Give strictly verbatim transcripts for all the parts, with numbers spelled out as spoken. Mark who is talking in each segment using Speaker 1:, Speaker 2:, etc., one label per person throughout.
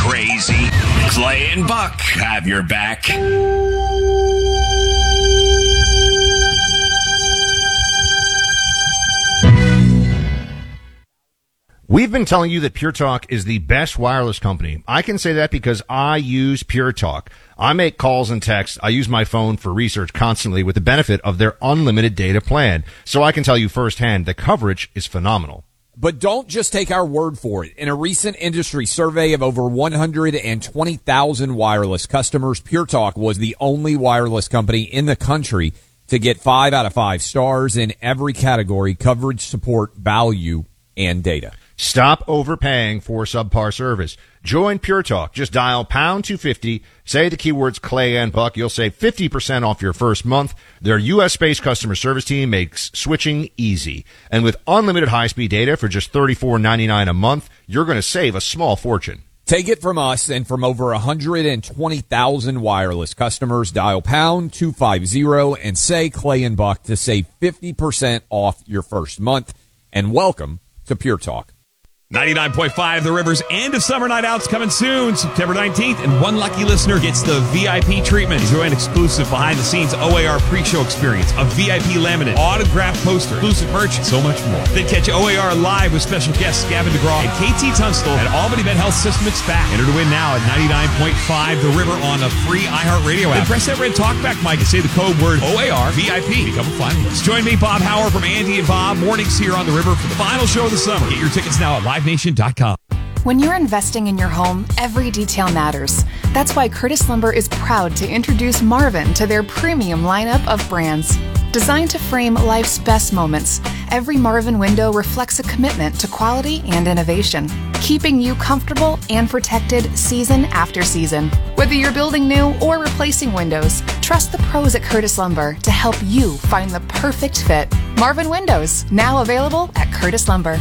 Speaker 1: crazy. Clay and Buck have your back.
Speaker 2: We've been telling you that Pure Talk is the best wireless company. I can say that because I use Pure Talk. I make calls and texts. I use my phone for research constantly with the benefit of their unlimited data plan. So I can tell you firsthand, the coverage is phenomenal.
Speaker 3: But don't just take our word for it. In a recent industry survey of over one hundred twenty thousand wireless customers, Pure Talk was the only wireless company in the country to get five out of five stars in every category: coverage, support, value, and data.
Speaker 2: Stop overpaying for subpar service. Join Pure Talk. Just dial pound two fifty, say the keywords Clay and Buck. You'll save fifty percent off your first month. Their U S-based customer service team makes switching easy. And with unlimited high-speed data for just thirty-four ninety-nine a month, you're going to save a small fortune.
Speaker 3: Take it from us and from over one hundred twenty thousand wireless customers. Dial pound two fifty and say Clay and Buck to save fifty percent off your first month. And welcome to Pure Talk.
Speaker 4: ninety-nine point five The River's end of summer night out's coming soon, September nineteenth, and one lucky listener gets the V I P treatment. Enjoy an exclusive behind-the-scenes O A R pre-show experience, a V I P laminate, autographed poster, exclusive merch, and so much more. Then catch O A R live with special guests Gavin DeGraw and K T Tunstall at Albany Med Health System at SPAC. Enter to win now at ninety-nine point five The River on the free iHeartRadio app. Then press that red talkback mic and say the code word O A R V I P. Become a finalist. Join me, Bob Howard, from Andy and Bob, mornings here on The River for the final show of the summer. Get your tickets now at live nation dot com.
Speaker 5: When you're investing in your home, every detail matters. That's why Curtis Lumber is proud to introduce Marvin to their premium lineup of brands. Designed to frame life's best moments, every Marvin window reflects a commitment to quality and innovation, keeping you comfortable and protected season after season. Whether you're building new or replacing windows, trust the pros at Curtis Lumber to help you find the perfect fit. Marvin Windows, now available at Curtis Lumber.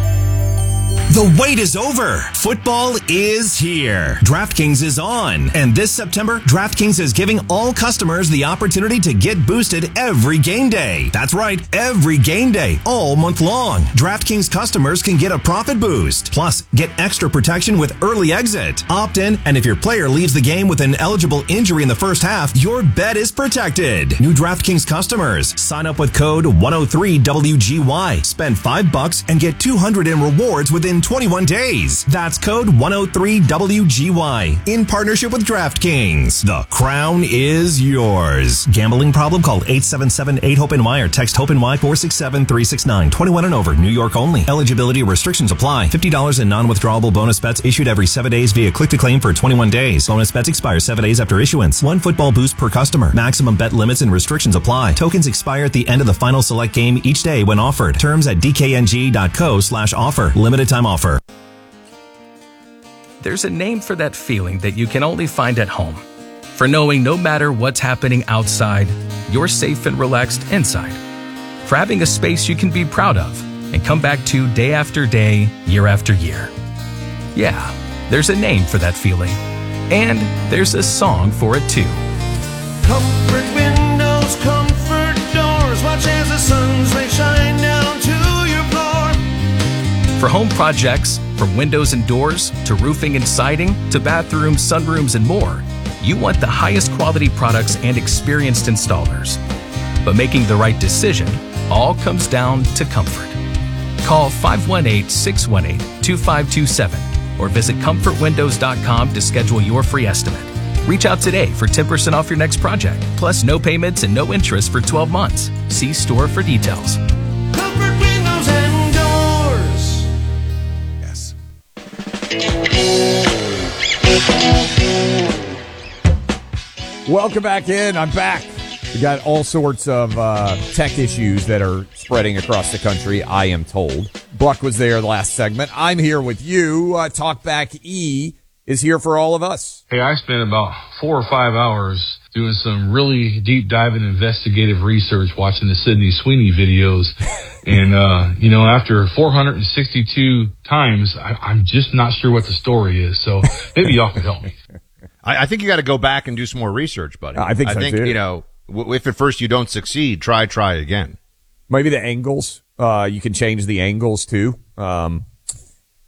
Speaker 6: The wait is over. Football is here. DraftKings is on. And this September, DraftKings is giving all customers the opportunity to get boosted every game day. That's right, every game day, all month long. DraftKings customers can get a profit boost. Plus, get extra protection with early exit. Opt in, and if your player leaves the game with an eligible injury in the first half, your bet is protected. New DraftKings customers, sign up with code one oh three W G Y. Spend five bucks and get two hundred in rewards within twenty-one days. That's code one oh three W G Y in partnership with DraftKings. The crown is yours. Gambling problem? Call eight seven seven eight hope N Y or text HOPE-NY four six seven three six nine. twenty-one and over. New York only. Eligibility restrictions apply. fifty dollars in non-withdrawable bonus bets issued every seven days via click-to-claim for twenty-one days. Bonus bets expire seven days after issuance. One football boost per customer. Maximum bet limits and restrictions apply. Tokens expire at the end of the final select game each day when offered. Terms at dkng.co slash offer. Limited time offer.
Speaker 7: There's a name for that feeling that you can only find at home. For knowing no matter what's happening outside, you're safe and relaxed inside. For having a space you can be proud of and come back to day after day, year after year. Yeah, there's a name for that feeling. And there's a song for it too.
Speaker 8: Comfort windows, comfort doors. Watch as the sun's rays shine down to your floor.
Speaker 7: For home projects, from windows and doors to roofing and siding to bathrooms, sunrooms, and more, you want the highest quality products and experienced installers. But making the right decision all comes down to comfort. Call five one eight, six one eight, two five two seven or visit comfort windows dot com to schedule your free estimate. Reach out today for ten percent off your next project, plus no payments and no interest for twelve months. See store for details.
Speaker 8: Comfort windows and doors.
Speaker 7: Yes.
Speaker 3: Welcome back in. I'm back. We got all sorts of uh, tech issues that are spreading across the country, I am told. Buck was there last segment. I'm here with you. Uh, Talkback E is here for all of us.
Speaker 9: Hey, I spent about four or five hours doing some really deep diving investigative research watching the Sydney Sweeney videos. And, uh, you know, after four hundred sixty-two times, I, I'm just not sure what the story is. So maybe y'all can help me.
Speaker 2: I, I think you got to go back and do some more research, buddy.
Speaker 3: I think so
Speaker 2: I think,
Speaker 3: too.
Speaker 2: you know, w- if at first you don't succeed, try, try again.
Speaker 3: Maybe the angles. Uh, you can change the angles too. Um,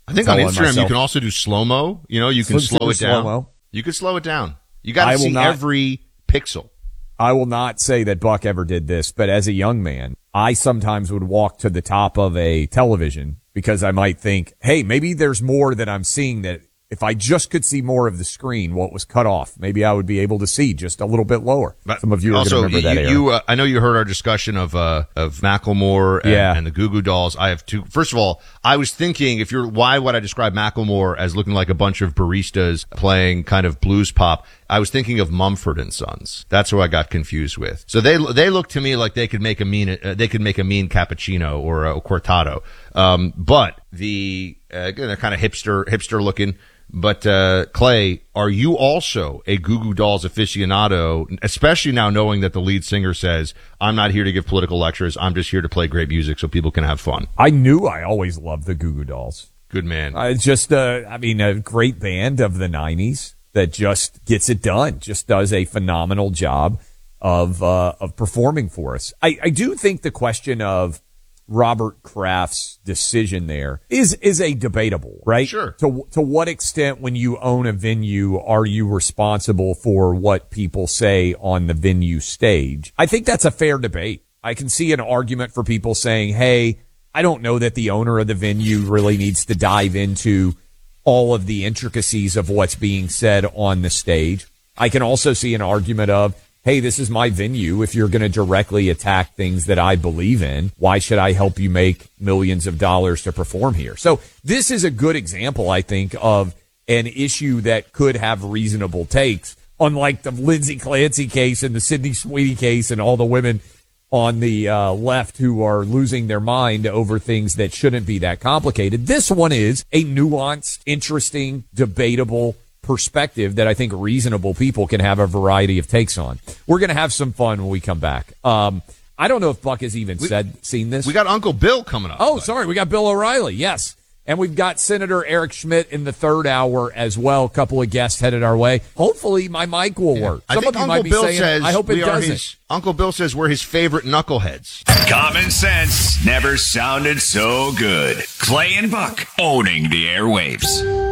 Speaker 2: I think on
Speaker 3: telling
Speaker 2: Instagram you
Speaker 3: myself.
Speaker 2: can also do slow-mo. You know, you can
Speaker 3: Super
Speaker 2: slow it down.
Speaker 3: slow-mo.
Speaker 2: You can slow it down. You got
Speaker 3: I
Speaker 2: to
Speaker 3: will
Speaker 2: see
Speaker 3: not-
Speaker 2: every pixel.
Speaker 3: I will not say that Buck ever did this, but as a young man, I sometimes would walk to the top of a television because I might think, hey, maybe there's more that I'm seeing that if I just could see more of the screen, what was cut off, maybe I would be able to see just a little bit lower.
Speaker 2: But
Speaker 3: Some of you are
Speaker 2: also,
Speaker 3: going to remember that
Speaker 2: you,
Speaker 3: era.
Speaker 2: you uh, I know you heard our discussion of uh, of Macklemore and,
Speaker 3: Yeah.
Speaker 2: and the Goo Goo Dolls. I have two. First of all, I was thinking, if you're, why would I describe Macklemore as looking like a bunch of baristas playing kind of blues pop? I was thinking of Mumford and Sons. That's who I got confused with. So they they look to me like they could make a mean uh, they could make a mean cappuccino or a cortado. Um, but the uh, they're kind of hipster hipster looking. But, uh, Clay, are you also a Goo Goo Dolls aficionado, especially now knowing that the lead singer says, I'm not here to give political lectures, I'm just here to play great music so people can have fun?
Speaker 3: I knew I always loved the Goo Goo Dolls.
Speaker 2: Good man.
Speaker 3: Uh, it's just, uh, I mean, a great band of the nineties that just gets it done, just does a phenomenal job of, uh, of performing for us. I, I do think the question of Robert Kraft's decision there is, is a debatable, right?
Speaker 2: Sure.
Speaker 3: To, to what extent, when you own a venue, are you responsible for what people say on the venue stage? I think that's a fair debate. I can see an argument for people saying, hey, I don't know that the owner of the venue really needs to dive into all of the intricacies of what's being said on the stage. I can also see an argument of, hey, this is my venue. If you're going to directly attack things that I believe in, why should I help you make millions of dollars to perform here? So this is a good example, I think, of an issue that could have reasonable takes, unlike the Lindsay Clancy case and the Sydney Sweeney case and all the women on the uh, left who are losing their mind over things that shouldn't be that complicated. This one is a nuanced, interesting, debatable perspective that I think reasonable people can have a variety of takes on. We're going to have some fun when we come back. Um, I don't know if Buck has even
Speaker 2: We-
Speaker 3: said seen this.
Speaker 2: We got Uncle Bill coming up.
Speaker 3: Oh, sorry. We got Bill O'Reilly. Yes. And we've got Senator Eric Schmidt in the third hour as well. A couple of guests headed our way. Hopefully my mic will work.
Speaker 2: I
Speaker 3: Some
Speaker 2: think
Speaker 3: of you
Speaker 2: Uncle
Speaker 3: might be
Speaker 2: Bill
Speaker 3: saying,
Speaker 2: says
Speaker 3: I hope it
Speaker 2: we are
Speaker 3: doesn't.
Speaker 2: his, Uncle Bill says we're his favorite knuckleheads.
Speaker 1: Common sense never sounded so good. Clay and Buck owning the airwaves.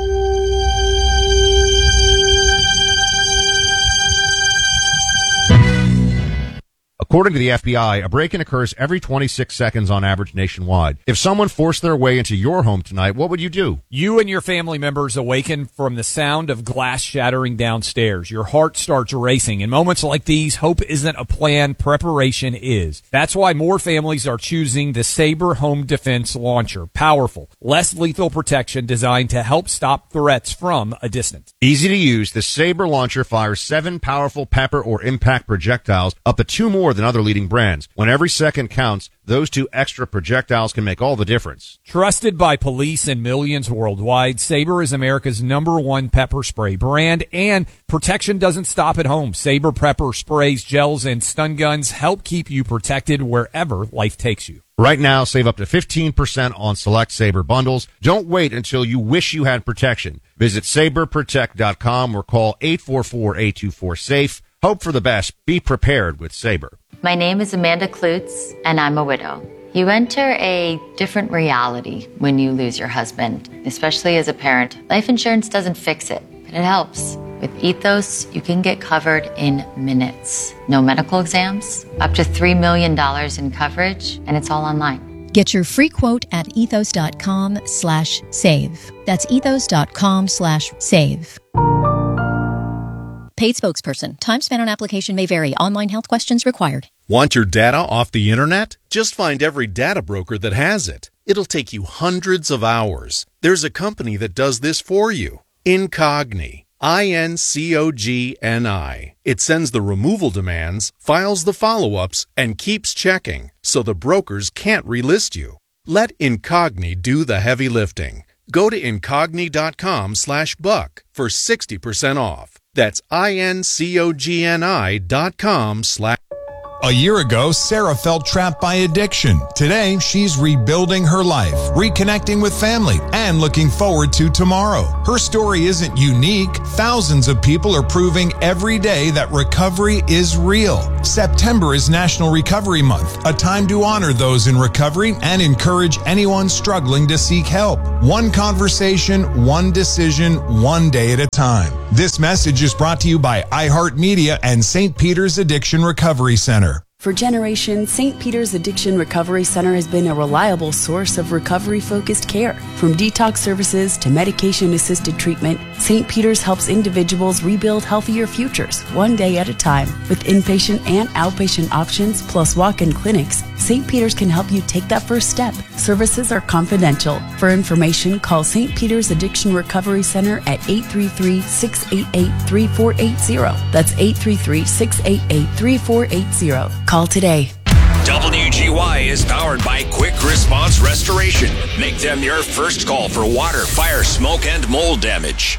Speaker 2: According to the F B I, a break-in occurs every twenty-six seconds on average nationwide. If someone forced their way into your home tonight, what would you do?
Speaker 3: You and your family members awaken from the sound of glass shattering downstairs. Your heart starts racing. In moments like these, hope isn't a plan, preparation is. That's why more families are choosing the Sabre Home Defense Launcher. Powerful, less lethal protection designed to help stop threats from a distance.
Speaker 2: Easy to use, the Sabre launcher fires seven powerful pepper or impact projectiles, up to two more than other leading brands. When every second counts, those two extra projectiles can make all the difference.
Speaker 3: Trusted by police and millions worldwide, Sabre is America's number one pepper spray brand, and protection doesn't stop at home. Sabre pepper sprays, gels, and stun guns help keep you protected wherever life takes you.
Speaker 2: Right now, save up to fifteen percent on select Sabre bundles. Don't wait until you wish you had protection. Visit sabre protect dot com or call eight four four, eight two four, SAFE. Hope for the best. Be prepared with Sabre.
Speaker 10: My name is Amanda Klutz, and I'm a widow. You enter a different reality when you lose your husband, especially as a parent. Life insurance doesn't fix it, but it helps. With Ethos, you can get covered in minutes. No medical exams, up to three million dollars in coverage, and it's all online.
Speaker 11: Get your free quote at ethos.com slash save. That's ethos.com slash save. Paid spokesperson. Time spent on application may vary. Online health questions required.
Speaker 12: Want your data off the internet? Just find every data broker that has it. It'll take you hundreds of hours. There's a company that does this for you. Incogni. I N C O G N I. It sends the removal demands, files the follow-ups, and keeps checking, so the brokers can't relist you. Let Incogni do the heavy lifting. Go to incogni.com slash buck for sixty percent off. That's I-N-C-O-G-N-I dot com slash.
Speaker 13: A year ago, Sarah felt trapped by addiction. Today, she's rebuilding her life, reconnecting with family, and looking forward to tomorrow. Her story isn't unique. Thousands of people are proving every day that recovery is real. September is National Recovery Month, a time to honor those in recovery and encourage anyone struggling to seek help. One conversation, one decision, one day at a time. This message is brought to you by iHeartMedia and Saint Peter's Addiction Recovery Center.
Speaker 14: For generations, Saint Peter's Addiction Recovery Center has been a reliable source of recovery-focused care. From detox services to medication-assisted treatment, Saint Peter's helps individuals rebuild healthier futures, one day at a time. With inpatient and outpatient options, plus walk-in clinics, Saint Peter's can help you take that first step. Services are confidential. For information, call Saint Peter's Addiction Recovery Center at eight three three, six eight eight, three four eight zero. That's eight three three, six eight eight, three four eight zero. Call today.
Speaker 15: W G Y is powered by Quick Response Restoration. Make them your first call for water, fire, smoke, and mold damage.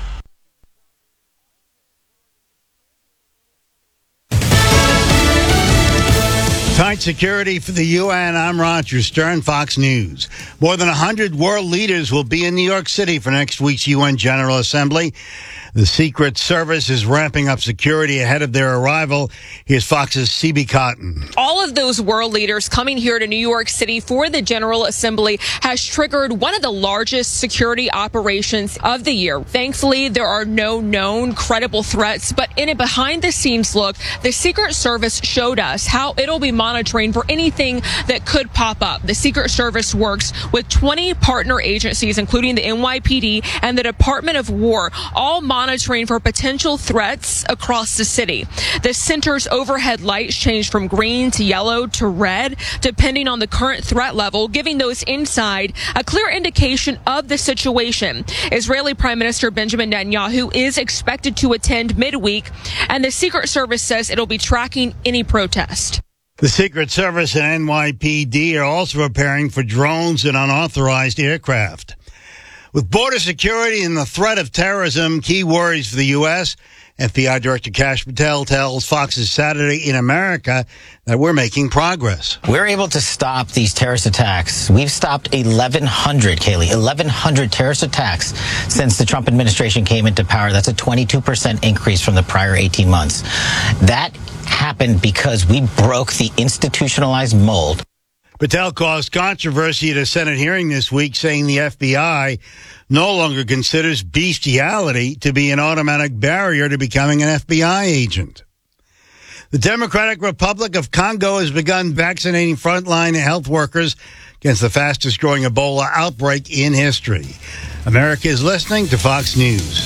Speaker 16: Tight security for the U N. I'm Roger Stern, Fox News. More than one hundred world leaders will be in New York City for next week's U N General Assembly. The Secret Service is ramping up security ahead of their arrival. Here's Fox's C B Cotton.
Speaker 17: All of those world leaders coming here to New York City for the General Assembly has triggered one of the largest security operations of the year. Thankfully, there are no known credible threats, but in a behind-the-scenes look, the Secret Service showed us how it'll be monitoring for anything that could pop up. The Secret Service works with twenty partner agencies, including the N Y P D and the Department of War, all monitoring monitoring for potential threats across the city. The center's overhead lights change from green to yellow to red, depending on the current threat level, giving those inside a clear indication of the situation. Israeli Prime Minister Benjamin Netanyahu is expected to attend midweek, and the Secret Service says it'll be tracking any protest.
Speaker 16: The Secret Service and N Y P D are also preparing for drones and unauthorized aircraft. With border security and the threat of terrorism key worries for the U S, F B I Director Kash Patel tells Fox's Saturday in America that we're making progress.
Speaker 18: We're able to stop these terrorist attacks. We've stopped eleven hundred, Kaylee, eleven hundred terrorist attacks since the Trump administration came into power. That's a twenty-two percent increase from the prior eighteen months. That happened because we broke the institutionalized mold.
Speaker 16: Patel caused controversy at a Senate hearing this week, saying the F B I no longer considers bestiality to be an automatic barrier to becoming an F B I agent. The Democratic Republic of Congo has begun vaccinating frontline health workers against the fastest growing Ebola outbreak in history. America is listening to Fox News.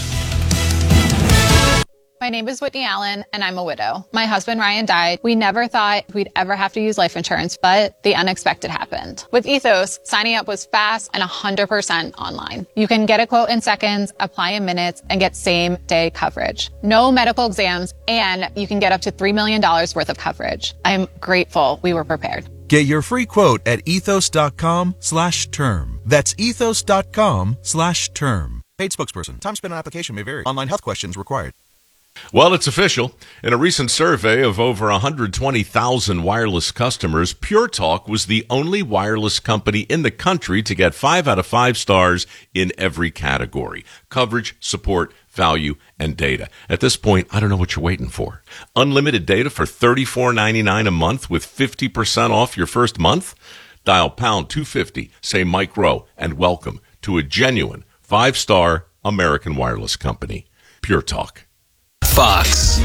Speaker 19: My name is Whitney Allen, and I'm a widow. My husband, Ryan, died. We never thought we'd ever have to use life insurance, but the unexpected happened. With Ethos, signing up was fast and one hundred percent online. You can get a quote in seconds, apply in minutes, and get same-day coverage. No medical exams, and you can get up to three million dollars worth of coverage. I'm grateful we were prepared.
Speaker 20: Get your free quote at ethos.com slash term. That's ethos.com slash term. Paid spokesperson. Time spent on application may vary. Online health questions required.
Speaker 21: Well, it's official. In a recent survey of over one hundred twenty thousand wireless customers, Pure Talk was the only wireless company in the country to get five out of five stars in every category: coverage, support, value, and data. At this point, I don't know what you're waiting for. Unlimited data for thirty-four ninety-nine a month with fifty percent off your first month? Dial pound two fifty, say Mike Rowe, and welcome to a genuine five-star American wireless company. Pure Talk.
Speaker 15: Fox.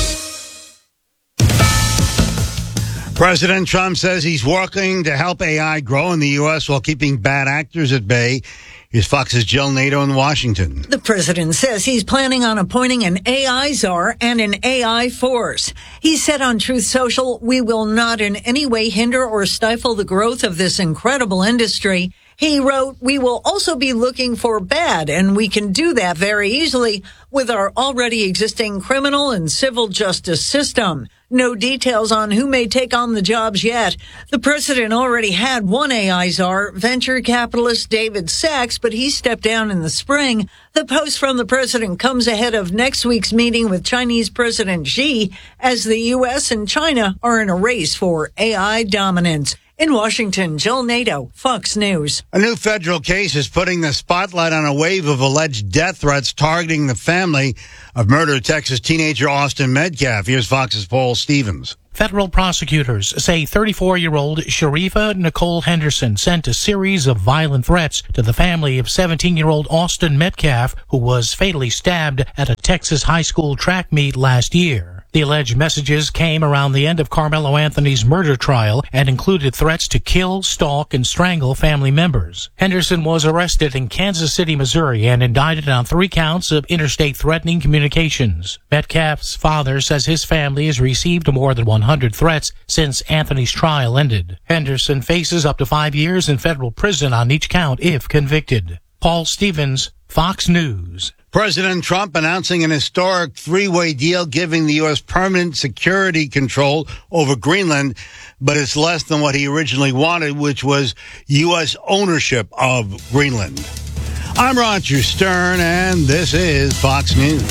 Speaker 16: President Trump says he's working to help A I grow in the U S while keeping bad actors at bay. Here's Fox's Jill Nato in Washington.
Speaker 22: The president says he's planning on appointing an A I czar and an A I force. He said on Truth Social, "We will not in any way hinder or stifle the growth of this incredible industry." He wrote, "We will also be looking for bad, and we can do that very easily with our already existing criminal and civil justice system." No details on who may take on the jobs yet. The president already had one A I czar, venture capitalist David Sachs, but he stepped down in the spring. The post from the president comes ahead of next week's meeting with Chinese President Xi, as the U S and China are in a race for A I dominance. In Washington, Jill Nato, Fox News.
Speaker 16: A new federal case is putting the spotlight on a wave of alleged death threats targeting the family of murdered Texas teenager Austin Metcalf. Here's Fox's Paul Stevens.
Speaker 4: Federal prosecutors say thirty-four-year-old Sharifa Nicole Henderson sent a series of violent threats to the family of seventeen-year-old Austin Metcalf, who was fatally stabbed at a Texas high school track meet last year. The alleged messages came around the end of Carmelo Anthony's murder trial and included threats to kill, stalk, and strangle family members. Henderson was arrested in Kansas City, Missouri, and indicted on three counts of interstate threatening communications. Metcalf's father says his family has received more than one hundred threats since Anthony's trial ended. Henderson faces up to five years in federal prison on each count if convicted. Paul Stevens, Fox News.
Speaker 16: President Trump announcing an historic three-way deal giving the U S permanent security control over Greenland, but it's less than what he originally wanted, which was U S ownership of Greenland. I'm Roger Stern, and this is Fox News.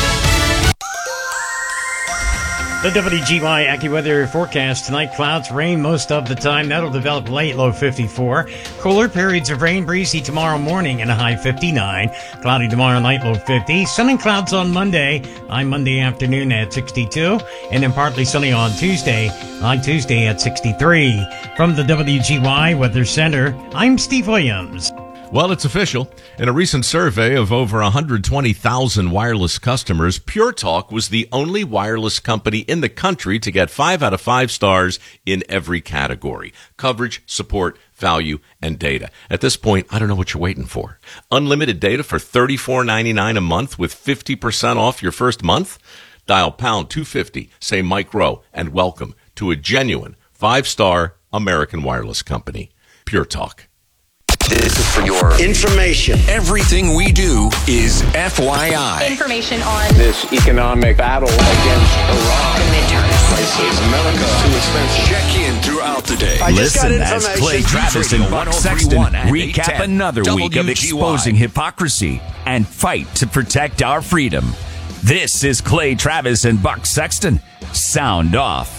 Speaker 5: The W G Y AccuWeather forecast tonight: clouds, rain most of the time. That'll develop late, low fifty-four. Cooler periods of rain, breezy tomorrow morning and a high fifty-nine. Cloudy tomorrow night, low fifty. Sun and clouds on Monday. High Monday afternoon at sixty-two. And then partly sunny on Tuesday. High Tuesday at sixty-three. From the W G Y Weather Center, I'm Steve Williams.
Speaker 21: Well, it's official. In a recent survey of over one hundred twenty thousand wireless customers, Pure Talk was the only wireless company in the country to get five out of five stars in every category: coverage, support, value, and data. At this point, I don't know what you're waiting for. Unlimited data for thirty-four ninety-nine a month with fifty percent off your first month? Dial pound two fifty, say Mike Rowe, and welcome to a genuine five-star American wireless company. Pure Talk.
Speaker 15: This is for your information. Everything we do is F Y I.
Speaker 17: Information on
Speaker 15: this economic battle against Iran. The midterms. Prices, America too expensive. Check in throughout the day.
Speaker 1: Listen as Clay Travis and Buck Sexton recap another week of exposing hypocrisy and fight to protect our freedom. This is Clay Travis and Buck Sexton. Sound off.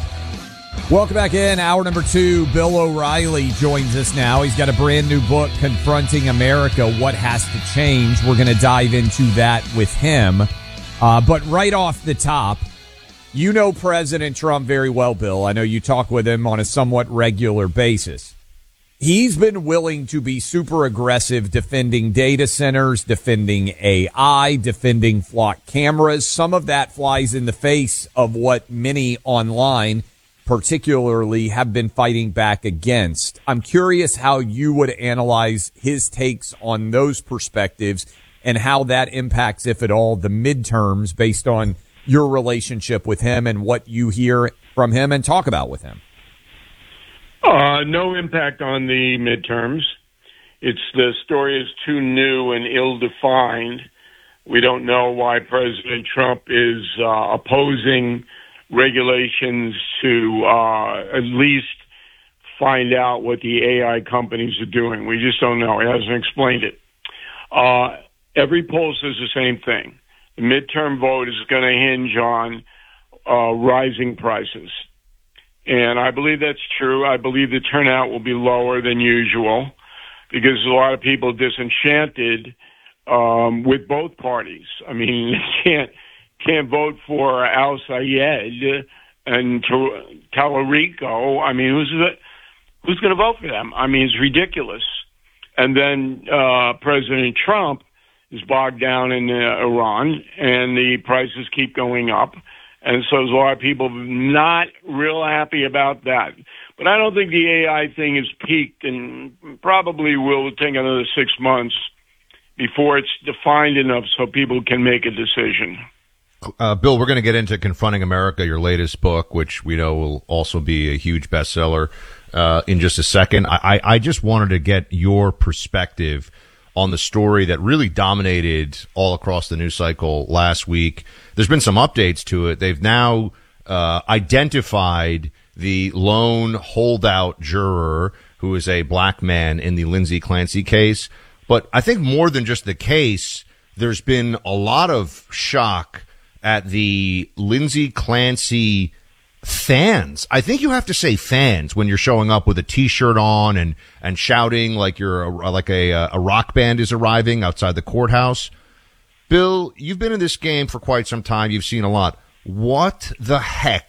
Speaker 3: Welcome back in. Hour number two. Bill O'Reilly joins us now. He's got a brand new book, Confronting America, What Has to Change. We're going to dive into that with him. Uh, but right off the top, you know President Trump very well, Bill. I know you talk with him on a somewhat regular basis. He's been willing to be super aggressive defending data centers, defending A I, defending flock cameras. Some of that flies in the face of what many online particularly have been fighting back against. I'm curious how you would analyze his takes on those perspectives and how that impacts, if at all, the midterms based on your relationship with him and what you hear from him and talk about with him.
Speaker 23: Uh, no impact on the midterms. It's the story is too new and ill-defined. We don't know why President Trump is uh, opposing regulations to uh, at least find out what the A I companies are doing. We just don't know. He hasn't explained it. Uh, every poll says the same thing. The midterm vote is going to hinge on uh, rising prices. And I believe that's true. I believe the turnout will be lower than usual because a lot of people disenchanted um, with both parties. I mean, you can't can't vote for Al Sayed and Tallarico. I mean, who's the, who's going to vote for them? I mean, it's ridiculous. And then uh, President Trump is bogged down in uh, Iran, and the prices keep going up. And so there's a lot of people not real happy about that. But I don't think the A I thing has peaked, and probably will take another six months before it's defined enough so people can make a decision.
Speaker 2: Uh, Bill, we're going to get into Confronting America, your latest book, which we know will also be a huge bestseller uh, in just a second. I, I just wanted to get your perspective on the story that really dominated all across the news cycle last week. There's been some updates to it. They've now uh, identified the lone holdout juror who is a black man in the Lindsay Clancy case. But I think more than just the case, there's been a lot of shock at the Lindsay Clancy fans. I think you have to say fans when you're showing up with a T-shirt on and, and shouting like you're a, like a, a rock band is arriving outside the courthouse. Bill, you've been in this game for quite some time. You've seen a lot. What the heck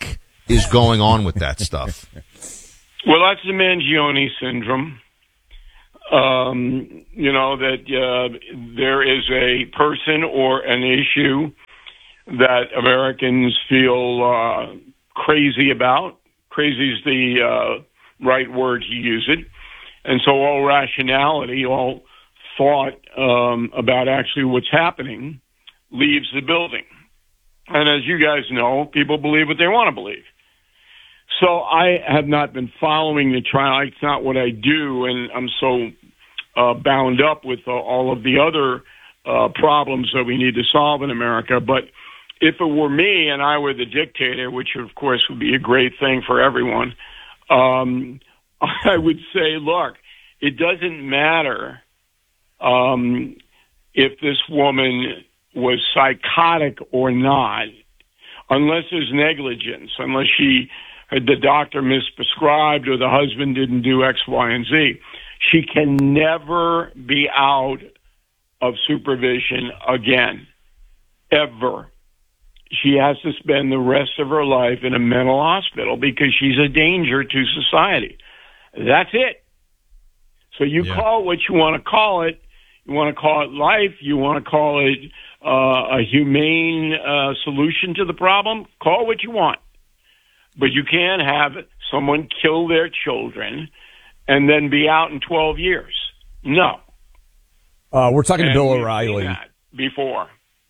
Speaker 2: is going on with that stuff?
Speaker 23: Well, that's the Mangione syndrome. Um, you know, that uh, there is a person or an issue that Americans feel uh, crazy about. Crazy is the uh, right word to use it. And so all rationality, all thought um, about actually what's happening leaves the building. And as you guys know, people believe what they want to believe. So I have not been following the trial. It's not what I do, and I'm so uh, bound up with uh, all of the other uh, problems that we need to solve in America. But if it were me and I were the dictator, which of course would be a great thing for everyone, um, I would say, look, it doesn't matter um, if this woman was psychotic or not, unless there's negligence, unless she the doctor misprescribed or the husband didn't do X, Y, and Z. She can never be out of supervision again, ever. She has to spend the rest of her life in a mental hospital because she's a danger to society. That's it. So you yeah. call it what you want to call it. You want to call it life. You want to call it uh, a humane uh, solution to the problem. Call it what you want. But you can't have someone kill their children and then be out in twelve years. No.
Speaker 3: Uh, we're talking
Speaker 23: and
Speaker 3: to Bill O'Reilly.
Speaker 23: Before.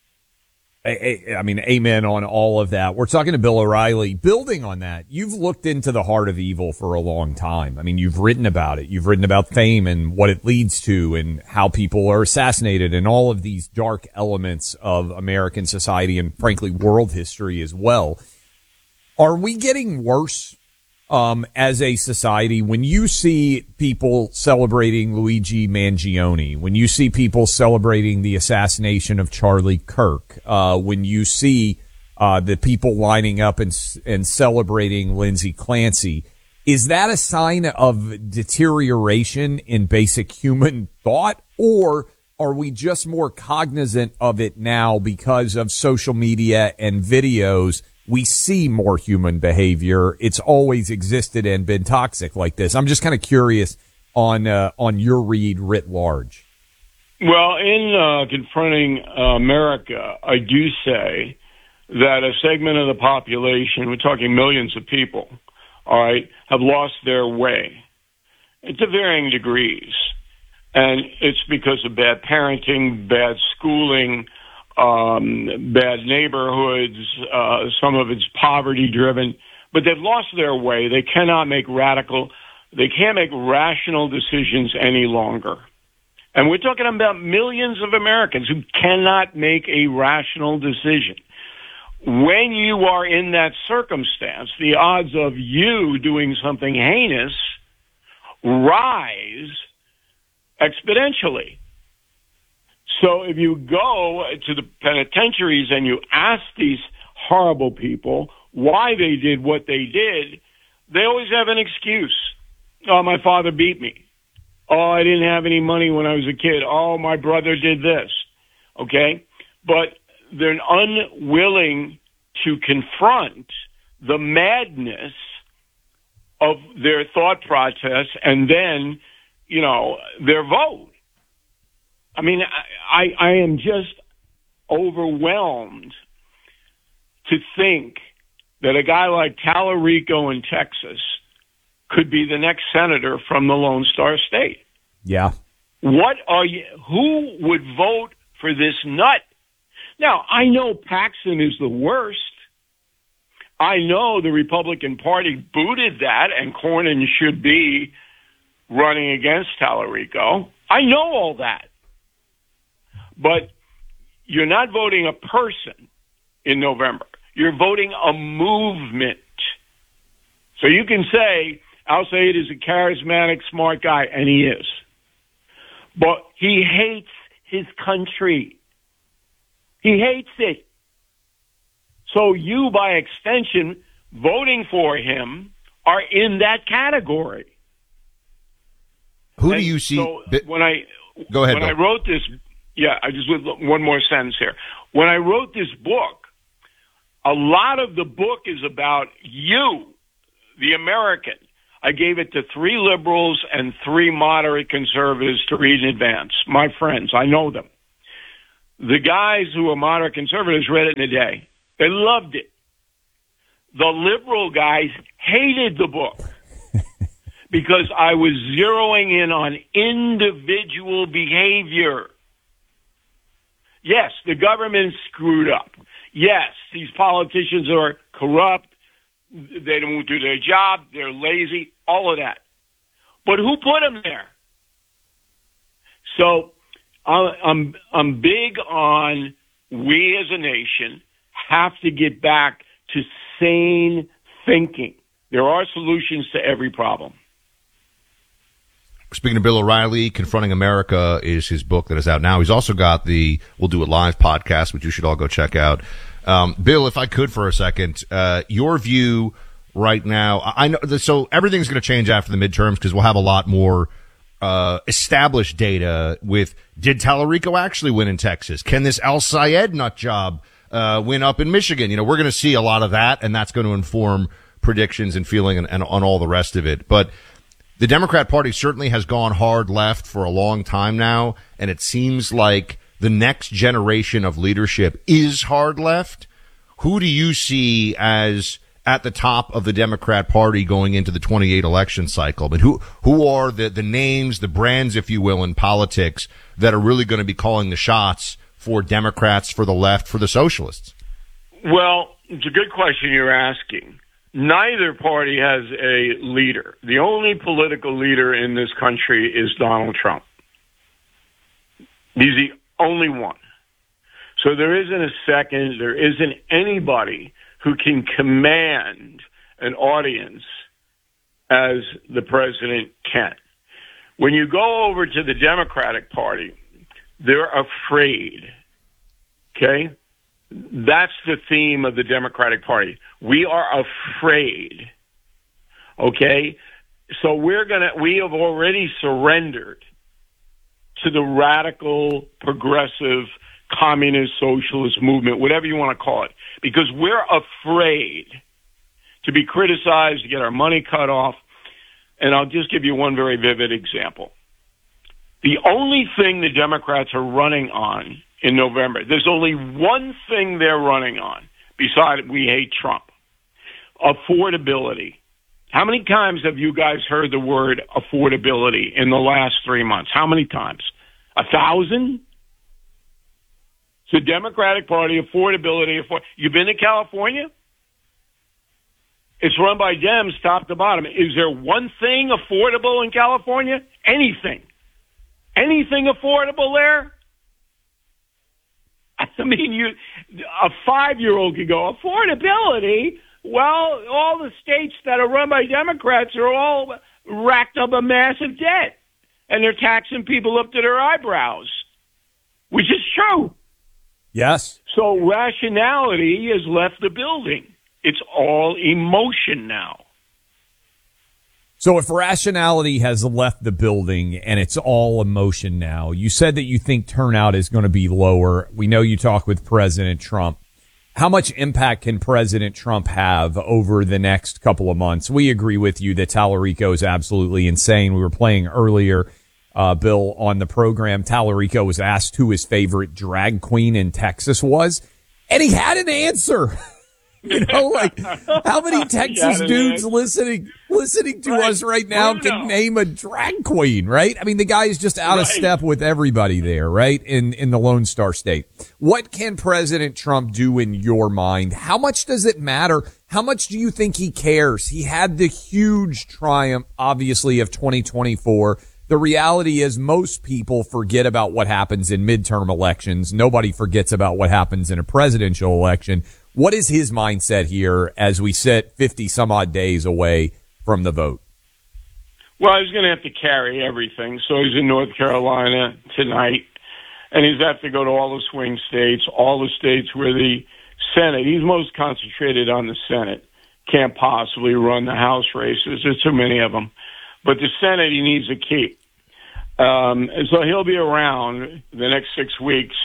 Speaker 3: I, I mean, amen on all of that. We're talking to Bill O'Reilly. Building on that, you've looked into the heart of evil for a long time. I mean, you've written about it. You've written about fame and what it leads to and how people are assassinated and all of these dark elements of American society and, frankly, world history as well. Are we getting worse um, as a society when you see people celebrating Luigi Mangione, when you see people celebrating the assassination of Charlie Kirk, uh, when you see uh, the people lining up and, and celebrating Lindsay Clancy? Is that a sign of deterioration in basic human thought, or are we just more cognizant of it now because of social media and videos? We see more human behavior. It's always existed and been toxic like this. I'm just kind of curious on uh, on your read writ large.
Speaker 23: Well, in uh, confronting uh, America, I do say that a segment of the population, we're talking millions of people, all right, have lost their way to varying degrees. And it's because of bad parenting, bad schooling, Um, bad neighborhoods, uh, some of it's poverty driven, but they've lost their way. They cannot make radical, they can't make rational decisions any longer. And we're talking about millions of Americans who cannot make a rational decision. When you are in that circumstance, the odds of you doing something heinous rise exponentially. So if you go to the penitentiaries and you ask these horrible people why they did what they did, they always have an excuse. Oh, my father beat me. Oh, I didn't have any money when I was a kid. Oh, my brother did this. Okay? But they're unwilling to confront the madness of their thought process and then, you know, their vote. I mean, I, I am just overwhelmed to think that a guy like Tallarico in Texas could be the next senator from the Lone Star State.
Speaker 3: Yeah.
Speaker 23: What are you, who would vote for this nut? Now, I know Paxton is the worst. I know the Republican Party booted that and Cornyn should be running against Tallarico. I know all that. But you're not voting a person in November. You're voting a movement. So you can say, Al Sayed is a charismatic, smart guy, and he is. But he hates his country. He hates it. So you, by extension, voting for him, are in that category.
Speaker 2: Who
Speaker 23: and
Speaker 2: do you see?
Speaker 23: So when I,
Speaker 2: Go ahead,
Speaker 23: when
Speaker 2: Bill.
Speaker 23: I wrote this... Yeah, I just one more sentence here. When I wrote this book, A lot of the book is about you, the American. I gave it to three liberals and three moderate conservatives to read in advance. My friends, I know them. The guys who are moderate conservatives read it in a day. They loved it. The liberal guys hated the book because I was zeroing in on individual behavior. Yes, the government screwed up. Yes, these politicians are corrupt. They don't do their job. They're lazy. All of that. But who put them there? So I'm I'm big on we as a nation have to get back to sane thinking. There are solutions to every problem.
Speaker 2: Speaking of Bill O'Reilly, Confronting America is his book that is out now. He's also got the We'll Do It Live podcast, which you should all go check out. Um, Bill, if I could for a second, uh, your view right now, I know, so everything's going to change after the midterms because we'll have a lot more uh, established data with, did Tallarico actually win in Texas? Can this Al Sayed nut job uh, win up in Michigan? You know, we're going to see a lot of that, and that's going to inform predictions and feeling and, and on all the rest of it. But the Democrat Party certainly has gone hard left for a long time now, and it seems like the next generation of leadership is hard left. Who do you see as at the top of the Democrat Party going into the twenty-eight election cycle? I mean, who who are the, the names, the brands, if you will, in politics that are really going to be calling the shots for Democrats, for the left, for the socialists?
Speaker 23: Well, it's a good question you're asking. Neither party has a leader. The only political leader in this country is Donald Trump. He's the only one. So there isn't a second, there isn't anybody who can command an audience as the president can. When you go over to the Democratic Party, they're afraid. Okay? That's the theme of the Democratic Party. We are afraid. Okay? So we're gonna, we have already surrendered to the radical, progressive, communist, socialist movement, whatever you want to call it, because we're afraid to be criticized, to get our money cut off. And I'll just give you one very vivid example. The only thing the Democrats are running on in November, there's only one thing they're running on besides we hate Trump: affordability. How many times have you guys heard the word affordability in the last three months? How many times? A thousand? So Democratic Party, affordability. Afford- You've been to California? It's run by Dems top to bottom. Is there one thing affordable in California? Anything. Anything affordable there? I mean, you, a five-year-old could go, affordability? Well, all the states that are run by Democrats are all racked up a massive debt, and they're taxing people up to their eyebrows, which is true.
Speaker 3: Yes.
Speaker 23: So rationality has left the building. It's all emotion now.
Speaker 3: So if rationality has left the building and it's all emotion now, you said that you think turnout is going to be lower. We know you talk with President Trump. How much impact can President Trump have over the next couple of months? We agree with you that Tallarico is absolutely insane. We were playing earlier, uh, Bill, on the program. Tallarico was asked who his favorite drag queen in Texas was, and he had an answer. You know, like, how many Texas dudes listening listening to right. us right now Bruno. can name a drag queen, right? I mean, the guy is just out right. of step with everybody there, right, in, in the Lone Star State. What can President Trump do in your mind? How much does it matter? How much do you think he cares? He had the huge triumph, obviously, of twenty twenty-four. The reality is most people forget about what happens in midterm elections. Nobody forgets about what happens in a presidential election. What is his mindset here as we sit fifty some odd days away from the vote?
Speaker 23: Well, he's going to have to carry everything. So he's in North Carolina tonight, and he's have to go to all the swing states, all the states where the Senate, he's most concentrated on the Senate, can't possibly run the House races. There's too many of them. But the Senate he needs to keep. Um, and so he'll be around the next six weeks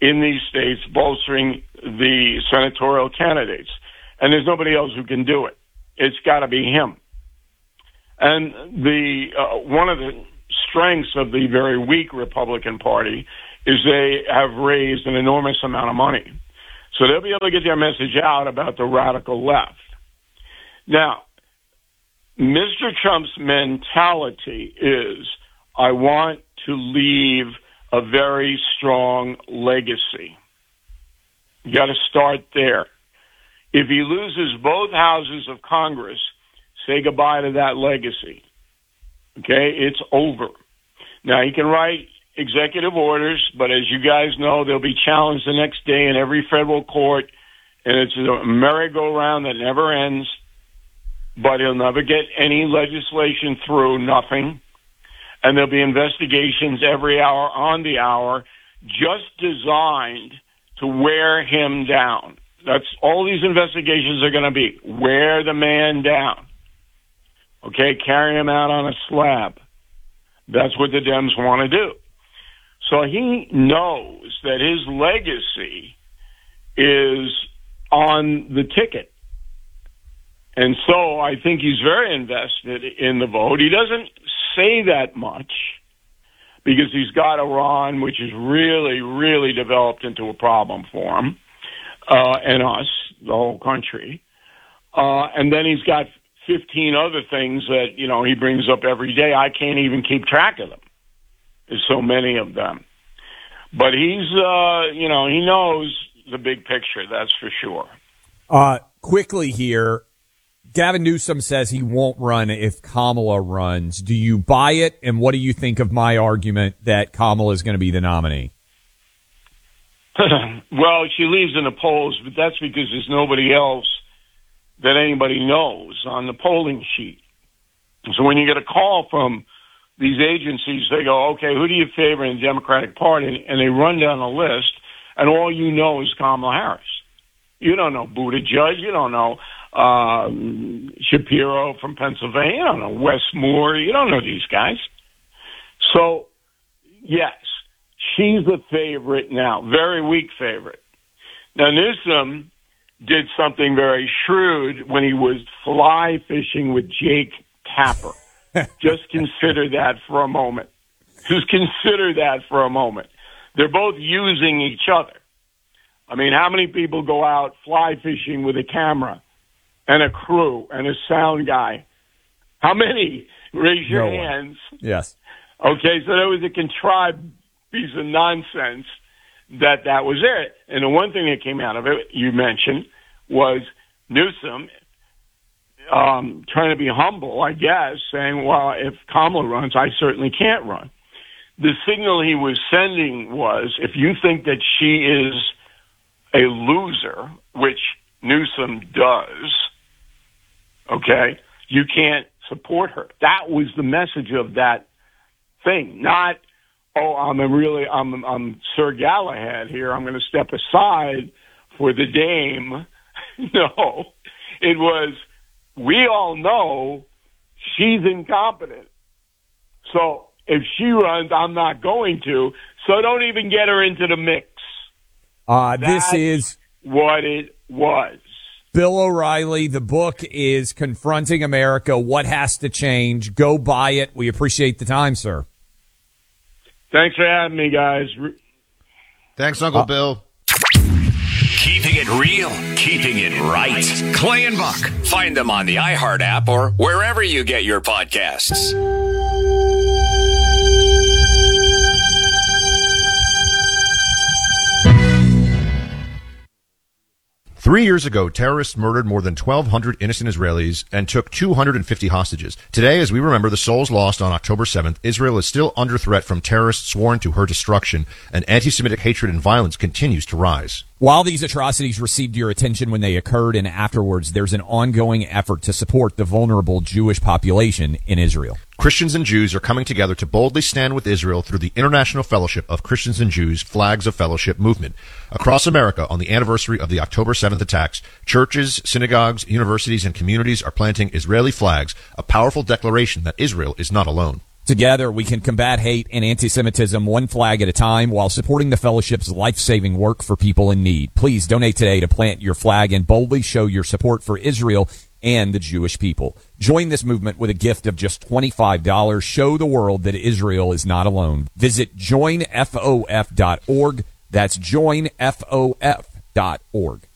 Speaker 23: in these states bolstering the senatorial candidates. And there's nobody else who can do it. It's got to be him. And the uh, one of the strengths of the very weak Republican Party is they have raised an enormous amount of money. So they'll be able to get their message out about the radical left. Now, Mister Trump's mentality is, I want to leave a very strong legacy. You got to start there. If he loses both houses of Congress, say goodbye to that legacy. Okay? It's over. Now, he can write executive orders, but as you guys know, they'll be challenged the next day in every federal court, and it's a merry-go-round that never ends, but he'll never get any legislation through, nothing. And there'll be investigations every hour on the hour just designed to wear him down. That's all these investigations are going to be. Wear the man down. Okay, carry him out on a slab. That's what the Dems want to do. So he knows that his legacy is on the ticket. And so I think he's very invested in the vote. He doesn't say that much because he's got Iran, which has really, really developed into a problem for him, uh, and us, the whole country. Uh, and then he's got fifteen other things that, you know, he brings up every day. I can't even keep track of them. There's so many of them. But he's, uh, you know, he knows the big picture, that's for sure.
Speaker 3: Uh, quickly here, Gavin Newsom says he won't run if Kamala runs. Do you buy it? And what do you think of my argument that Kamala is going to be the nominee?
Speaker 23: Well, she leaves in the polls, but that's because there's nobody else that anybody knows on the polling sheet. So when you get a call from these agencies, they go, okay, who do you favor in the Democratic Party? And they run down a list, and all you know is Kamala Harris. You don't know Buttigieg. You don't know um, Shapiro from Pennsylvania. You don't know Wes Moore. You don't know these guys. So, yes, she's the favorite now, very weak favorite. Now, Newsom did something very shrewd when he was fly fishing with Jake Tapper. Just consider that for a moment. Just consider that for a moment. They're both using each other. I mean, how many people go out fly fishing with a camera and a crew and a sound guy? How many? Raise your
Speaker 3: No one.
Speaker 23: hands.
Speaker 3: Yes.
Speaker 23: Okay, so there was a contrived piece of nonsense that that was it. And the one thing that came out of it, you mentioned, was Newsom um, trying to be humble, I guess, saying, well, if Kamala runs, I certainly can't run. The signal he was sending was, if you think that she is a loser, which Newsom does, okay, you can't support her. That was the message of that thing, not, oh, I'm a really, I'm, I'm Sir Galahad here. I'm going to step aside for the dame. No, it was, we all know she's incompetent. So if she runs, I'm not going to. So don't even get her into the mix.
Speaker 3: Uh, this
Speaker 23: That's
Speaker 3: is
Speaker 23: what it was.
Speaker 3: Bill O'Reilly. The book is Confronting America, What Has to Change. Go buy it. We appreciate the time, sir.
Speaker 23: Thanks for having me, guys.
Speaker 2: Thanks, Uncle
Speaker 3: Uh,
Speaker 2: Bill.
Speaker 15: Keeping it real, keeping it right. Clay and Buck. Find them on the iHeart app or wherever you get your podcasts.
Speaker 2: Three years ago, terrorists murdered more than twelve hundred innocent Israelis and took two hundred fifty hostages. Today, as we remember the souls lost on October seventh, Israel is still under threat from terrorists sworn to her destruction, and anti-Semitic hatred and violence continues to rise.
Speaker 3: While these atrocities received your attention when they occurred and afterwards, there's an ongoing effort to support the vulnerable Jewish population in Israel.
Speaker 2: Christians and Jews are coming together to boldly stand with Israel through the International Fellowship of Christians and Jews Flags of Fellowship movement. Across America, on the anniversary of the October seventh attacks, churches, synagogues, universities, and communities are planting Israeli flags, a powerful declaration that Israel is not alone.
Speaker 3: Together, we can combat hate and anti-Semitism one flag at a time while supporting the Fellowship's life-saving work for people in need. Please donate today to plant your flag and boldly show your support for Israel and the Jewish people. Join this movement with a gift of just twenty-five dollars. Show the world that Israel is not alone. Visit join F O F dot org. That's join F O F dot org.